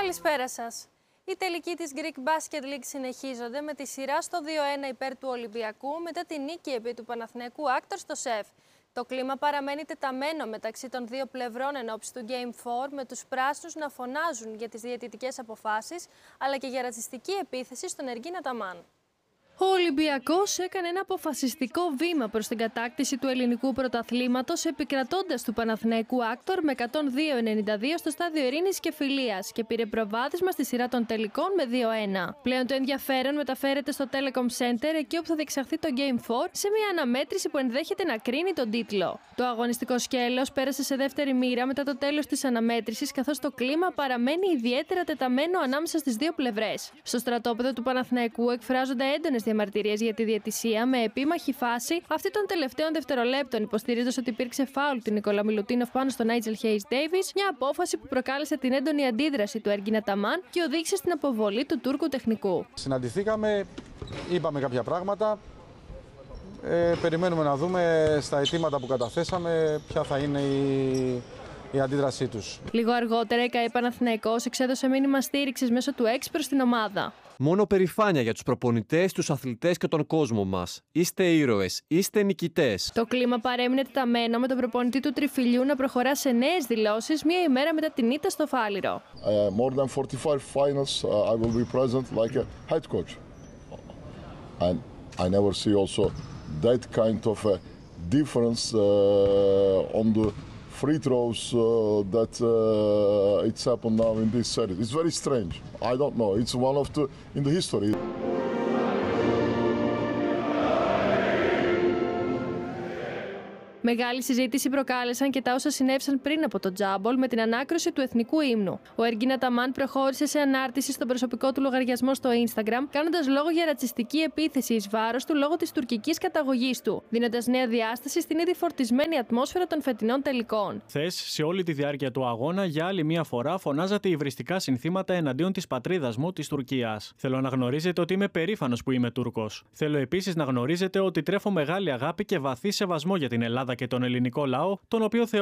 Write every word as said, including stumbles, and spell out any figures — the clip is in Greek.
Καλησπέρα σας. Οι τελικοί της Greek Basket League συνεχίζονται με τη σειρά στο δύο ένα υπέρ του Ολυμπιακού μετά τη νίκη επί του Παναθηναϊκού Άκτορ στο ΣΕΦ. Το κλίμα παραμένει τεταμένο μεταξύ των δύο πλευρών εν ώψη του Game φορ, με τους πράσινους να φωνάζουν για τις διαιτητικές αποφάσεις αλλά και για ρατσιστική επίθεση στον Εργίνα Ταμάν. Ο Ολυμπιακός έκανε ένα αποφασιστικό βήμα προς την κατάκτηση του ελληνικού πρωταθλήματος, επικρατώντας του Παναθηναϊκού Άκτορ με εκατόν δύο ενενήντα δύο στο στάδιο Ειρήνης και Φιλίας και πήρε προβάδισμα στη σειρά των τελικών με δύο ένα. Πλέον το ενδιαφέρον μεταφέρεται στο Telecom Center, εκεί όπου θα διεξαχθεί το Game φορ, σε μια αναμέτρηση που ενδέχεται να κρίνει τον τίτλο. Το αγωνιστικό σκέλος πέρασε σε δεύτερη μοίρα μετά το τέλος της αναμέτρησης, καθώς το κλίμα παραμένει ιδιαίτερα τεταμένο ανάμεσα στις δύο πλευρές. Στο στρατόπεδο του Παναθηναϊκού εκφράζονται έντονες διαμαρτυρίες για τη διαιτησία, με επίμαχη φάση αυτή των τελευταίων δευτερολέπτων, υποστηρίζοντας ότι υπήρξε φάουλ του Νικόλα Μιλουτίνοφ πάνω στον Νάιτζελ Χέις Ντέιβις, μια απόφαση που προκάλεσε την έντονη αντίδραση του Εργίνα Ταμάν και οδήγησε στην αποβολή του Τούρκου τεχνικού. Συναντηθήκαμε, είπαμε κάποια πράγματα. Ε, περιμένουμε να δούμε στα αιτήματα που καταθέσαμε ποια θα είναι η, η αντίδρασή τους. Λίγο αργότερα, η ΚΑΕ Παναθηναϊκός εξέδωσε μήνυμα στήριξης μέσω του X προς την ομάδα. Μόνο περηφάνεια για τους προπονητές, τους αθλητές και τον κόσμο μας. Είστε ήρωες, είστε νικητές. Το κλίμα παρέμεινε τεταμένο, με τον προπονητή του Τριφυλιού να προχωρά σε νέες δηλώσεις μία ημέρα μετά την ήττα στο Φάληρο. Uh, more than forty-five finals, uh, I will be present like a head coach. And I never see also that kind of a difference uh, on the free throws uh, that uh, it's happened now in this series. It's very strange. I don't know. It's one of the in the history. Μεγάλη συζήτηση προκάλεσαν και τα όσα συνέβησαν πριν από το τζάμπολ με την ανάκρωση του εθνικού ύμνου. Ο Εργίνα Ταμάν προχώρησε σε ανάρτηση στον προσωπικό του λογαριασμό στο Instagram, κάνοντας λόγο για ρατσιστική επίθεση εις βάρος του λόγω της τουρκικής καταγωγής του, δίνοντας νέα διάσταση στην ήδη φορτισμένη ατμόσφαιρα των φετινών τελικών. Χθες, σε όλη τη διάρκεια του αγώνα, για άλλη μία φορά φωνάζατε υβριστικά συνθήματα εναντίον της πατρίδας μου, της Τουρκίας. Θέλω να γνωρίζετε ότι είμαι περήφανος που είμαι Τούρκος. Θέλω επίσης να γνωρίζετε ότι τρέφω μεγάλη αγάπη και βαθύ σεβασμό για την Ελλάδα και τον ελληνικό λαό, τον οποίο θεωρώ